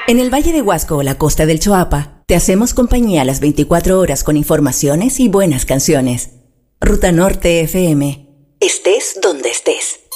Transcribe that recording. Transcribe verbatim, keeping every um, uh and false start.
En el Valle de Huasco o la costa del Choapa, te hacemos compañía las veinticuatro horas con informaciones y buenas canciones. Ruta Norte F M. Estés donde estés.